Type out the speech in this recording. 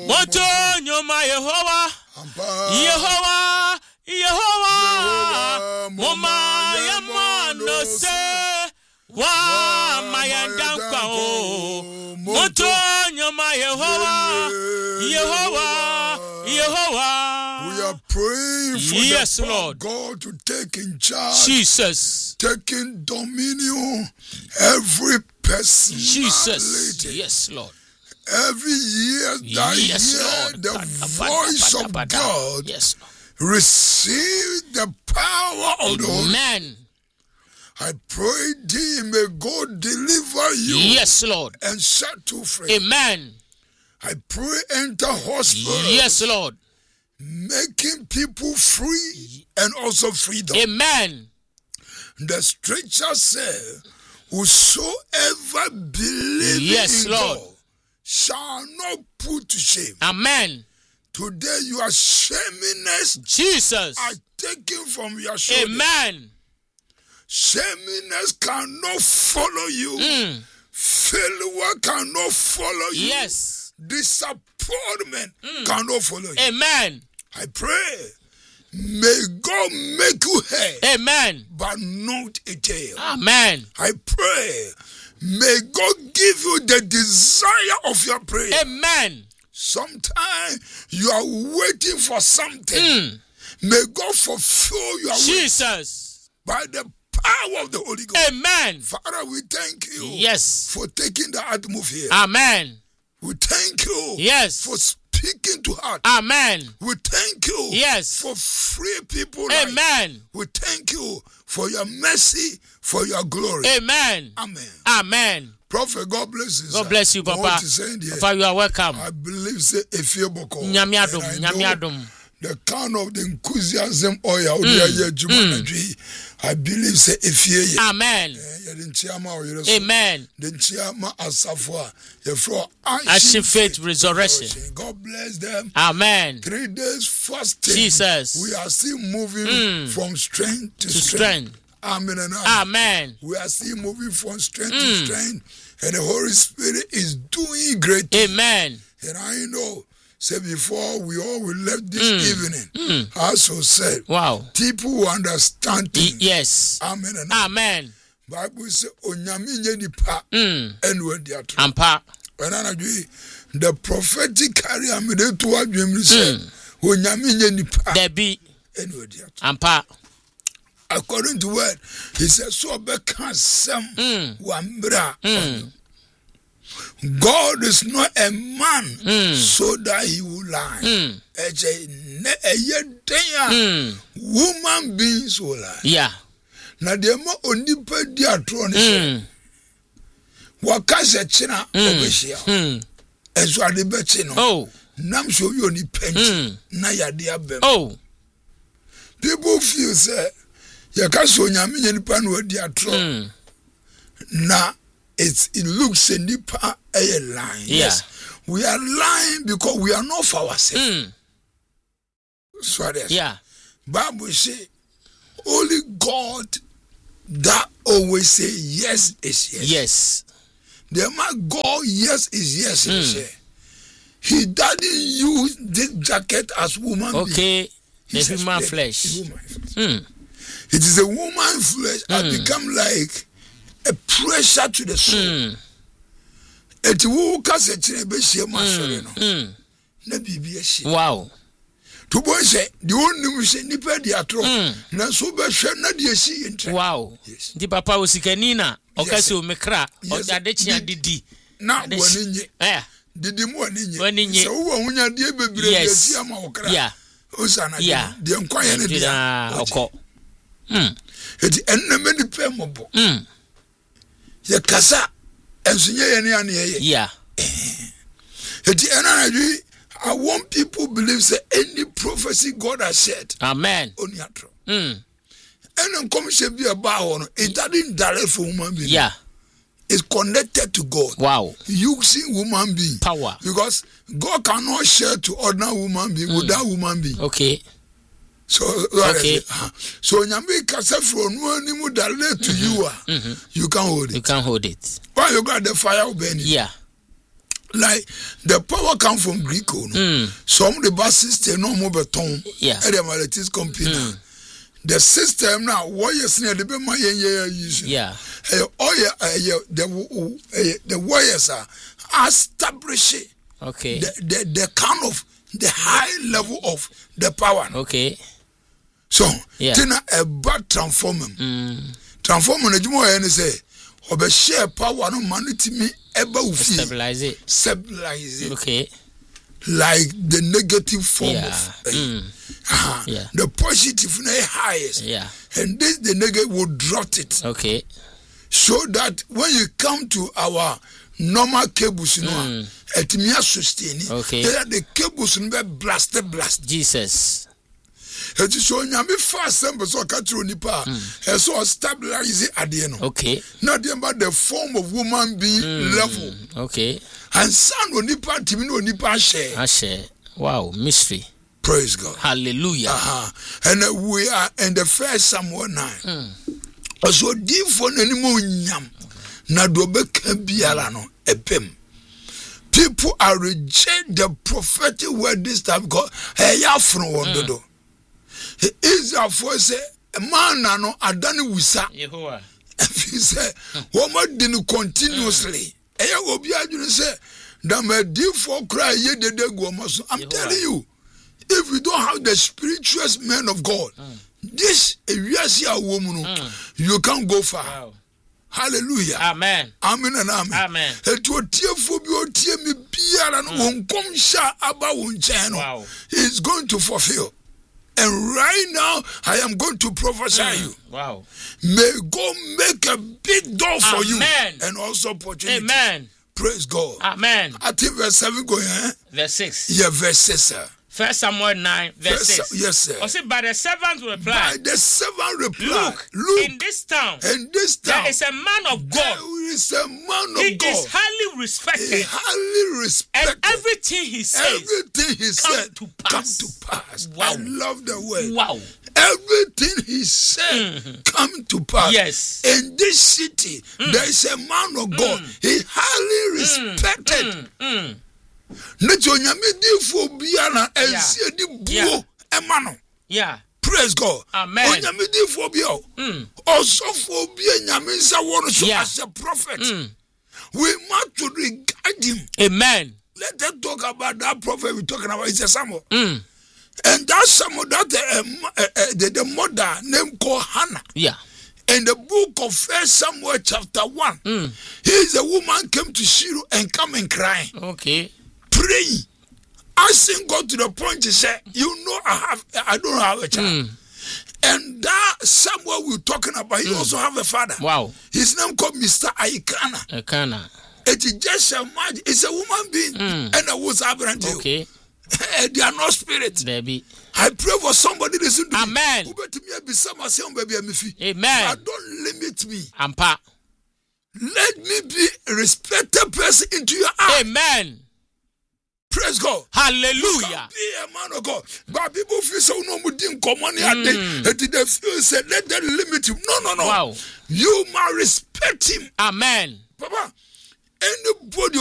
Moto nyoma Yehowa. Yehowa. Moma yamano se. Wa mayandankwa o. Moto nyoma Yehowa. We are praying for yes, the Lord. God to take in charge. Jesus. Taking dominion. Every person. Jesus. Yes, Lord. Every year that Lord. The voice of God. Yes, Lord. Receive the power of the Holy. Amen. I pray thee, may God deliver you. Yes, Lord. And set you free. Amen. I pray enter hospitals. Yes, Lord. Making people free and also freedom. Amen. The scripture says, whosoever believes in Lord. God shall not put to shame. Amen. Today your shaminess Jesus are taken from your shoulders. Amen. Shaminess cannot follow you. Failure cannot follow you. Yes. Disappointment cannot follow you. Amen. I pray, may God make you head. Amen. But not a tail. Amen. I pray, may God give you the desire of your prayer. Amen. Sometimes you are waiting for something. May God fulfill your Jesus. wish by the power of the Holy Ghost. Amen. Father, we thank you. Yes. For taking the heart move here. Amen. We thank you. Yes. For speaking to heart. Amen. We thank you. Yes. For free people. Amen. We thank you for your mercy, for your glory. Amen. Amen. Amen. Prophet, God bless you. God bless you, Papa. Papa, you are welcome. I believe say Efieboko. Nyamiadum. The kind of the enthusiasm oil I believe say Efie. Amen. Amen. The Chiama Asafwa. Ashe Faith Resurrection. God bless them. Amen. 3 days fasting. Jesus. We are still moving from strength to strength. Amen and amen. We are still moving from strength to strength. And the Holy Spirit is doing great things. Amen. And I know, say before we all will left this evening, I also said, wow, people who understand things. Yes. Amen and amen. Bible say, Onyami nye nipa, enwe diatro. Ampa. When I do the prophetic carrier me de to adwem say, Onyami nye nipa. Debi. Enwe diatro. Ampa. According to word, he says, so beka sem wambra. God is not a man so that he will lie. Woman beings will lie. Yeah. Na dema onipa di atro ne se. Wakase china obeshia. Enso ade bechi no. Oh. Nam so yo ni penchi na yade abem. Oh. People feel say yakaso nyame nipa no adi atro. Na it looks a nipa a line. Yeah. Yes. We are lying because we are not for ourselves. So yeah. Bible say only God that always say yes is yes. Yes. The man God yes is yes. He doesn't use this jacket as woman. Okay. The human flesh. It is a woman flesh that become like a pressure to the soul. Et who can say wow. To boy say the only say nipa di atro na so be hwe na de esi entre. Wow. Di papa osikanina okase o mekra o ade chia didi. Na woninye. Didi mu woninye. So wo hunya de bebre de esi ama okra. Yeah. Osana de nkwaye ne dia. Okọ. Et eneme ni pe mobo. Ye kasa ensunye ye ne ane ye. Yeah. Et enana I want people to believe that any prophecy God has said. Amen. Only atro. And then come she be about it doesn't direct for human being. Yeah. It's connected to God. Wow. Using human being. Power. Because God cannot share to ordinary human being without human being. Okay. So okay. So nyame kasa from no animu direct to you. You can hold it. You can hold it. Why you got the fire burning? Yeah. Like the power come from Greek, no? Some the bus system no more beton. Yeah. It is computer. The system now, what you see the be my using. Yeah. The warriors are establishing. Okay. The kind of the high level of the power. Okay. So, yeah. Tina a bad transforming. Transforming the Jumo and say, or share power no money to me ever stabilize it. Stabilize it. Okay. Like the negative form of the positive highest. Yeah. And this the negative will drop it. Okay. So that when you come to our normal cables, you know, it may sustain it. Okay. The cables will be blast. Jesus. It is so nyame fast some so catch nipa and so stabilize it at the end. Okay. Not about the form of woman being level. Okay. And son on nipa timi no nipa share. Wow, mystery. Praise God. Hallelujah. And we are in the first Samuel 9. Also deep for anymore nyam. Na do be kan biara no epem. People are reject the prophetic word this time because from one dodo. Israel for say man no adani wusa. Yehovah. If you say what didn't continuously. Obi adwene say that my deep for cry ye de go maso. I'm telling you, if we don't have the spiritual men of God, this a woman, you can't go far. Wow. Hallelujah. Amen. Amen and amen. Amen. Wow. He's going to fulfill. And right now, I am going to prophesy you. Wow. May God make a big door for you. And also opportunity. Amen. Praise God. Amen. I think verse 7 going, Verse 6. Yeah, verse 6, sir. 1 Samuel 9, verse 6. Yes, sir. But the servant replied. Look, in this town, there is a man of God. There is a man of God. He is highly respected. And everything he says come to pass. Wow. I love the word. Wow. Everything he said come to pass. Yes. In this city, there is a man of God. He highly respected. Yeah. Praise God. Amen. Also as a prophet. We must regard him. Amen. Let us talk about that prophet we're talking about. It's a Samuel. And that Samuel, that the mother named called Hannah. Yeah. In the book of 1 Samuel chapter 1, here's a woman came to Shiloh and come and cry. Okay. Praying. Asking God to the point to say, you know, I don't have a child. And that Samuel we're talking about, he also have a father. Wow. His name called Mr. Aikana. It is just a man. It's a woman being. And I was aberrant. Okay. They are not spirits. Baby. I pray for somebody listen to Amen. me. Amen. Don't limit me. Ampa. Let me be a respected person into your eye. Amen. Praise God. Hallelujah. Be a man of God. But people feel so no more money at they feel say let them limit him. No. Wow. You must respect him. Amen. Papa, anybody